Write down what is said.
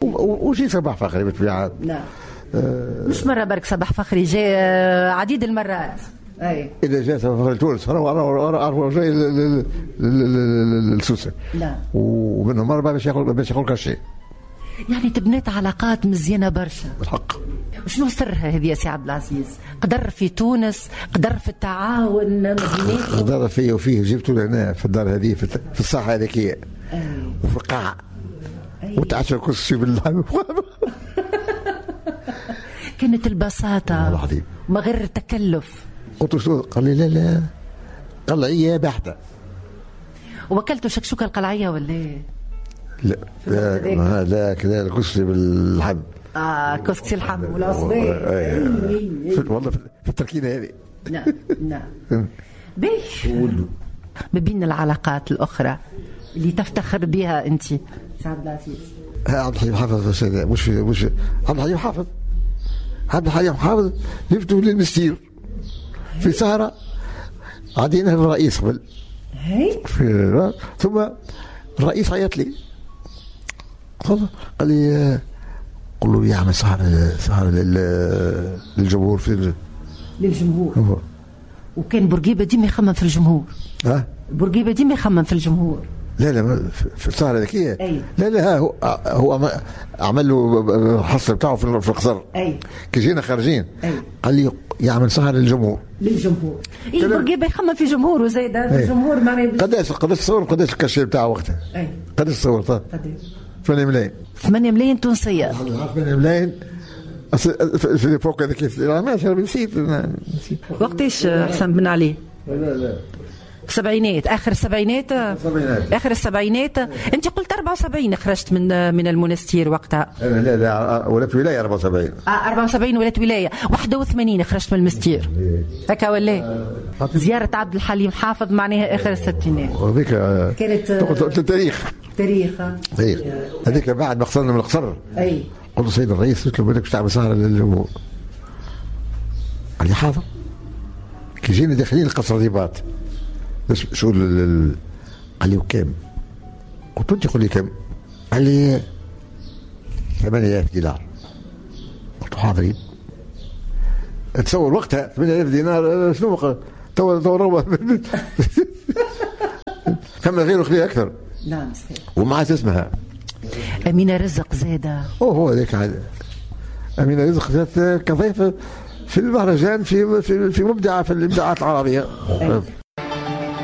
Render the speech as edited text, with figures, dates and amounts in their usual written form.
وجي صباح فخري بالطبيعه. نعم. مش مرة برك صباح فخري جاء عديد المرات. أي. إذا جاء صباح فخري تونس راهو جاي للسوسة. نعم. ومنهم مرة باش ياخذ كاشي. يعني تبنيت علاقات مزيانة برشا. بالحق. شنو سرها هذه يا سي عبد العزيز؟ قدر في تونس، قدر في التعاون ما بيناتكم. قدر فيه وفيه جبته لهنا في الدار هذه في الساحة هذيك وفي القاعة. وتعشى كرسي بالله. كانت البساطة العظيم ما غير التكلف. قلت شنو؟ قال لي لا قلعية بحتة. وكلتوا شكشوكة القلعية ولا؟ لا كذا الكرسي باللحم. كرسي اللحم ولا صغير. والله في التركينة هذه. نعم نعم. باهي. ما بين العلاقات الأخرى اللي تفتخر بها أنت سي عبد العزيز؟ عبد الحليم حافظ مش عبد الحليم حافظ. عبد الحليم حافظ جبته للمستير في سهرة عدينا الرئيس قبل ثم الرئيس عيط لي قال لي قل له يعمل سهرة للجمهور في للجمهور. وكان بورقيبة ديما يخمم في الجمهور. بورقيبة ديما يخمم في الجمهور. لا في السهرة ذكية. لا هو عمل له الحصر بتاعه في القصر. كي جينا خارجين قال لي يعمل سهرة للجمهور. بورقيبة يخمم في جمهور وزايدة في الجمهور. قداش تصور قداش الكاشير بتاعه وقتها؟ قداش تصور؟ 8 ملايين. 8 ملايين تونسية. 8 ملايين في الفوق هذاك. ماشي نسيت. وقتاش حسن بن علي؟ لا السبعينات، اخر السبعينات. اخر السبعينات. انت قلت 74 خرجت من المنستير وقتها. لا ولات ولايه 74. 74 ولات ولايه. 81 خرجت من المستير. هكا ولا؟ زياره عبد الحليم حافظ معناها اخر الستينات. هذيك كانت تاريخ هذيك بعد ما خسرنا من القصر. قلت سيد الرئيس قلت له بدك تعمل سهره للجمهور. قال لي حاضر. كي جينا داخلين القصر رباط بس شو قال لي وكام؟ قلت له تقول لي كم؟ قال لي 8000 دينار. قلت له حاضرين. تصور وقتها 8000 دينار شنو تو كم غيره خليه اكثر. نعم صحيح. ومعها اسمها أمينة رزق زاده. هو هذيك أمينة رزق زادت كضيفة في المهرجان في مبدعة في الإبداعات العربية.